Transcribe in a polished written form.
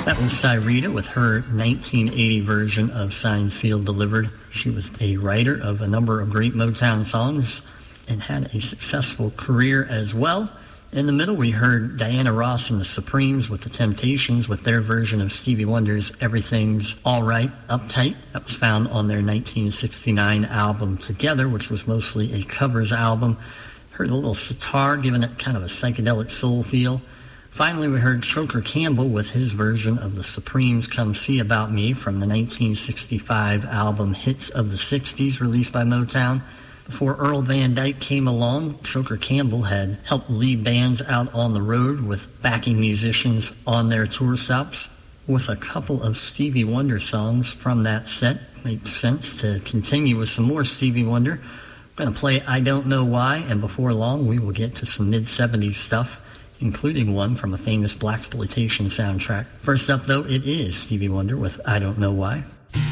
That was Cyrita with her 1980 version of Signed, Sealed, Delivered. She was a writer of a number of great Motown songs and had a successful career as well. In the middle, we heard Diana Ross and the Supremes with the Temptations with their version of Stevie Wonder's Everything's Alright, Uptight. That was found on their 1969 album Together, which was mostly a covers album. Heard a little sitar giving it kind of a psychedelic soul feel. Finally, we heard Choker Campbell with his version of the Supremes' Come See About Me from the 1965 album Hits of the 60s, released by Motown. Before Earl Van Dyke came along, Choker Campbell had helped lead bands out on the road with backing musicians on their tour stops. With a couple of Stevie Wonder songs from that set, makes sense to continue with some more Stevie Wonder. We're going to play I Don't Know Why, and before long we will get to some mid-70s stuff, including one from a famous blaxploitation soundtrack. First up, though, it is Stevie Wonder with I Don't Know Why.